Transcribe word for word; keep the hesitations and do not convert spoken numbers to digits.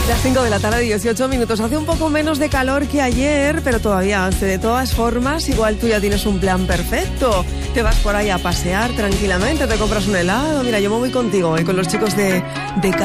Las cinco de la tarde, dieciocho minutos. Hace un poco menos de calor que ayer, pero todavía hace. De todas formas, igual tú ya tienes un plan perfecto. Te vas por ahí a pasear tranquilamente, te compras un helado. Mira, yo me voy contigo, voy con los chicos de, de